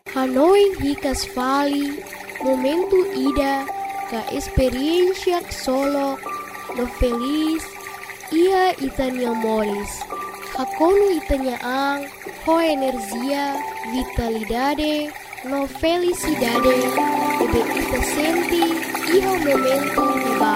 Hanoi hikas fali, momentu ida, ka experiencia solo, no feliz, ia itania moris. Hakonu itania ang, ho energia, vitalidade, no felicidade, ebe ita senti, iho momentu